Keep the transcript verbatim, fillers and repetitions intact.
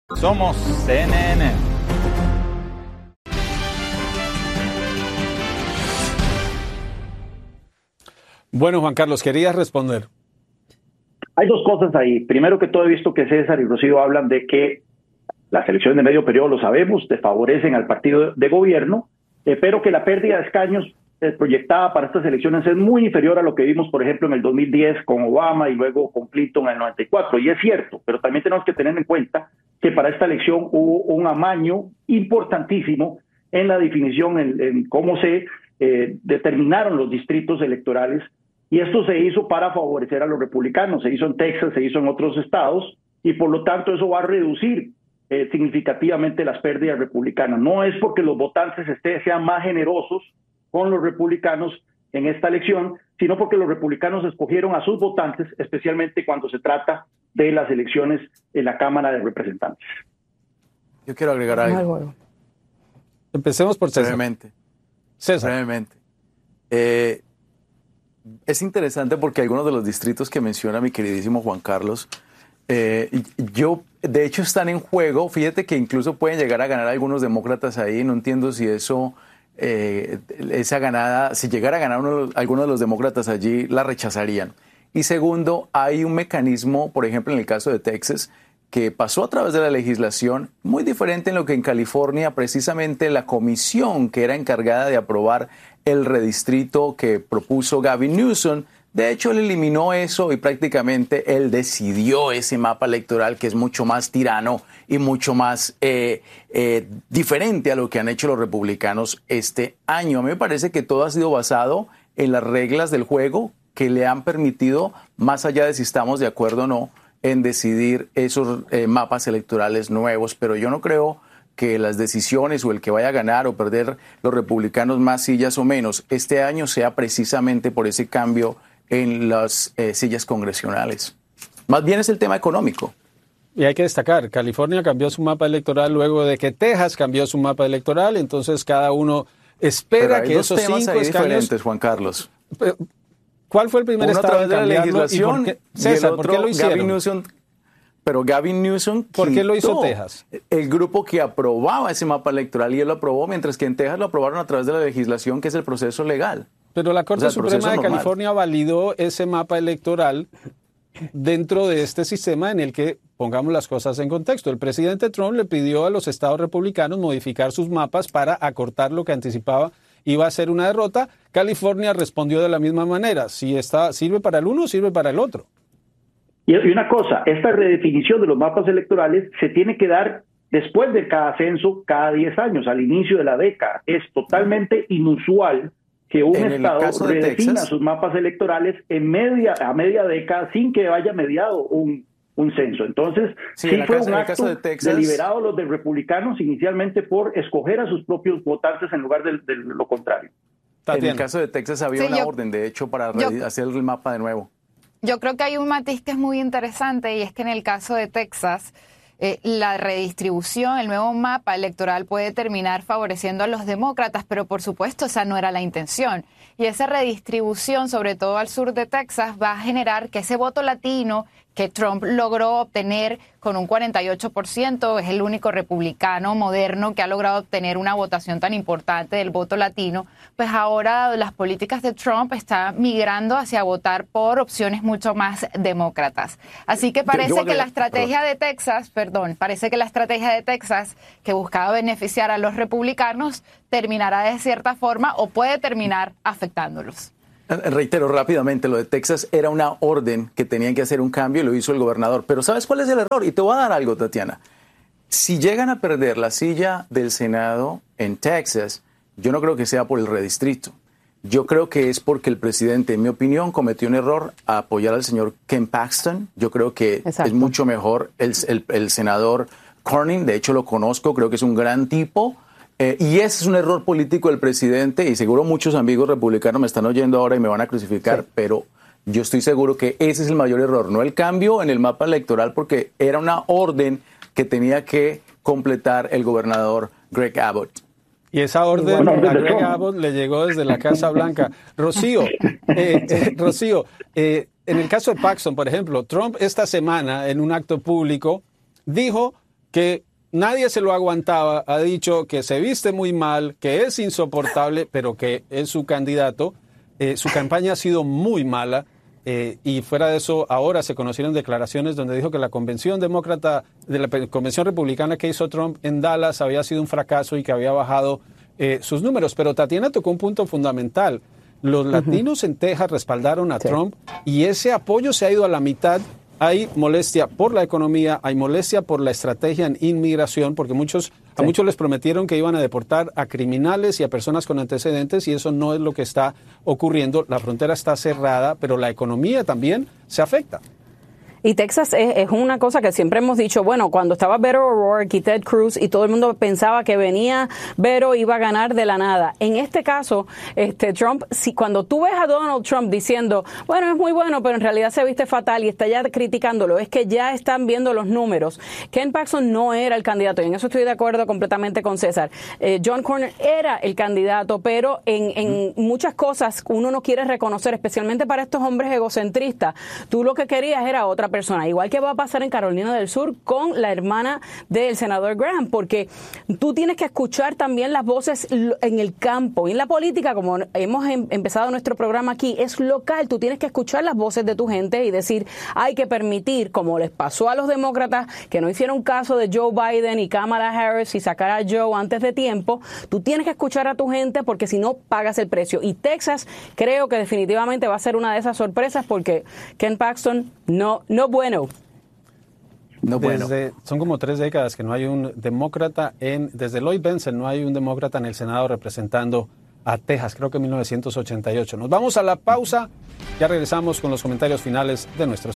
Somos C N N. Bueno, Juan Carlos, querías responder. Hay dos cosas ahí. Primero que todo, he visto que César y Rocío hablan de que las elecciones de medio periodo, lo sabemos, te favorecen al partido de gobierno, eh, pero que la pérdida de escaños eh, proyectada para estas elecciones es muy inferior a lo que vimos, por ejemplo, en el dos mil diez con Obama y luego con Clinton en el noventa y cuatro. Y es cierto, pero también tenemos que tener en cuenta que para esta elección hubo un amaño importantísimo en la definición, en, en cómo se eh, determinaron los distritos electorales. Y esto se hizo para favorecer a los republicanos, se hizo en Texas, se hizo en otros estados, y por lo tanto eso va a reducir eh, significativamente las pérdidas republicanas. No es porque los votantes este, sean más generosos con los republicanos en esta elección, sino porque los republicanos escogieron a sus votantes, especialmente cuando se trata de las elecciones en la Cámara de Representantes. Yo quiero agregar algo. Empecemos por César. Brevemente. César. Brevemente. Eh, Es interesante porque algunos de los distritos que menciona mi queridísimo Juan Carlos, eh, yo, de hecho están en juego. Fíjate que incluso pueden llegar a ganar algunos demócratas ahí. No entiendo si eso, eh, esa ganada, si llegara a ganar uno, algunos de los demócratas allí, la rechazarían. Y segundo, hay un mecanismo, por ejemplo, en el caso de Texas, que pasó a través de la legislación, muy diferente en lo que en California, precisamente la comisión que era encargada de aprobar el redistrito que propuso Gavin Newsom, de hecho él eliminó eso y prácticamente él decidió ese mapa electoral que es mucho más tirano y mucho más eh, eh, diferente a lo que han hecho los republicanos este año. A mí me parece que todo ha sido basado en las reglas del juego que le han permitido, más allá de si estamos de acuerdo o no, en decidir esos eh, mapas electorales nuevos, pero yo no creo que las decisiones o el que vaya a ganar o perder los republicanos más sillas o menos este año sea precisamente por ese cambio en las eh, sillas congresionales. Más bien es el tema económico. Y hay que destacar, California cambió su mapa electoral luego de que Texas cambió su mapa electoral, entonces cada uno espera que esos cinco escaños... diferentes, Juan Carlos. ¿Cuál fue el primer Uno estado a través de la legislación y, por qué? César, y el otro, ¿por qué lo hicieron? Gavin Newsom, pero Gavin Newsom ¿Por qué lo hizo Texas? El grupo que aprobaba ese mapa electoral y él lo aprobó, mientras que en Texas lo aprobaron a través de la legislación, que es el proceso legal. Pero la Corte o sea, Suprema de normal. California validó ese mapa electoral dentro de este sistema en el que, pongamos las cosas en contexto, el presidente Trump le pidió a los estados republicanos modificar sus mapas para acortar lo que anticipaba iba a ser una derrota. California respondió de la misma manera. Si está, sirve para el uno, sirve para el otro. Y una cosa, esta redefinición de los mapas electorales se tiene que dar después de cada censo, cada diez años, al inicio de la década. Es totalmente inusual que un en estado redefina Texas, sus mapas electorales en media, a media década sin que haya mediado un, un censo. Entonces, sí, sí fue caso, un acto de Texas, deliberado los de republicanos inicialmente por escoger a sus propios votantes en lugar de, de lo contrario. En el caso de Texas había sí, una yo, orden, de hecho, para yo, hacer el mapa de nuevo. Yo creo que hay un matiz que es muy interesante y es que en el caso de Texas, eh, la redistribución, el nuevo mapa electoral puede terminar favoreciendo a los demócratas, pero por supuesto esa no era la intención. Y esa redistribución, sobre todo al sur de Texas, va a generar que ese voto latino que Trump logró obtener con un cuarenta y ocho por ciento, es el único republicano moderno que ha logrado obtener una votación tan importante del voto latino, pues ahora las políticas de Trump están migrando hacia votar por opciones mucho más demócratas. Así que parece que la estrategia de Texas, perdón, parece que la estrategia de Texas, que buscaba beneficiar a los republicanos, terminará de cierta forma o puede terminar afectándolos. Reitero rápidamente, lo de Texas era una orden que tenían que hacer un cambio y lo hizo el gobernador. Pero ¿sabes cuál es el error? Y te voy a dar algo, Tatiana. Si llegan a perder la silla del Senado en Texas, yo no creo que sea por el redistrito. Yo creo que es porque el presidente, en mi opinión, cometió un error a apoyar al señor Ken Paxton. Yo creo que Exacto. es mucho mejor el, el, el senador Cornyn. De hecho, lo conozco, creo que es un gran tipo. Eh, y ese es un error político del presidente y seguro muchos amigos republicanos me están oyendo ahora y me van a crucificar, sí. pero yo estoy seguro que ese es el mayor error, no el cambio en el mapa electoral, porque era una orden que tenía que completar el gobernador Greg Abbott. Y esa orden bueno, a Greg Abbott le llegó desde la Casa Blanca. Rocío, eh, eh, Rocío eh, en el caso de Paxton, por ejemplo, Trump esta semana en un acto público dijo que nadie se lo aguantaba, ha dicho que se viste muy mal, que es insoportable, pero que es su candidato. Eh, su campaña ha sido muy mala. Eh, y fuera de eso, ahora se conocieron declaraciones donde dijo que la convención demócrata, de la convención republicana que hizo Trump en Dallas había sido un fracaso y que había bajado eh, sus números. Pero Tatiana tocó un punto fundamental. Los latinos uh-huh. en Texas respaldaron a sí. Trump y ese apoyo se ha ido a la mitad. Hay molestia por la economía, hay molestia por la estrategia en inmigración, porque muchos, sí. a muchos les prometieron que iban a deportar a criminales y a personas con antecedentes y eso no es lo que está ocurriendo. La frontera está cerrada, pero la economía también se afecta. Y Texas es, es una cosa que siempre hemos dicho, bueno, cuando estaba Beto O'Rourke y Ted Cruz y todo el mundo pensaba que venía Beto iba a ganar de la nada. En este caso, este Trump, si cuando tú ves a Donald Trump diciendo, bueno, es muy bueno, pero en realidad se viste fatal y está ya criticándolo, es que ya están viendo los números. Ken Paxton no era el candidato y en eso estoy de acuerdo completamente con César. Eh, John Cornyn era el candidato, pero en, en muchas cosas uno no quiere reconocer, especialmente para estos hombres egocentristas. Tú lo que querías era otra persona, igual que va a pasar en Carolina del Sur con la hermana del senador Graham, porque tú tienes que escuchar también las voces en el campo y en la política, como hemos em- empezado nuestro programa aquí, es local, tú tienes que escuchar las voces de tu gente y decir, hay que permitir, como les pasó a los demócratas, que no hicieron caso de Joe Biden y Kamala Harris y sacar a Joe antes de tiempo, tú tienes que escuchar a tu gente porque si no pagas el precio. Y Texas creo que definitivamente va a ser una de esas sorpresas porque Ken Paxton no, no bueno. No bueno. Desde, son como tres décadas que no hay un demócrata en, desde Lloyd Bentsen no hay un demócrata en el Senado representando a Texas, creo que en mil novecientos ochenta y ocho. Nos vamos a la pausa, ya regresamos con los comentarios finales de nuestros